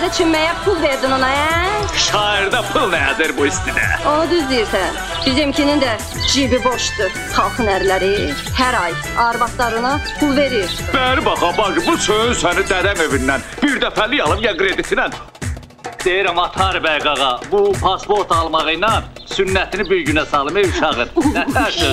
Keçinməyə pul verdin ona, Şairdə pul nədir bu istidə? O düz deyirsən. Bizimkinin də cibi boşdur. Xalqın ərləri hər ay arvadlarına pul verir. Bəri baxa, bacı, bu söz səni dədəm evindən bir dəfəlik alım ya kreditinə. Deyirəm, Atar bəy qağa, bu pasport almağı ilə sünnətini bir günə salım uşağın.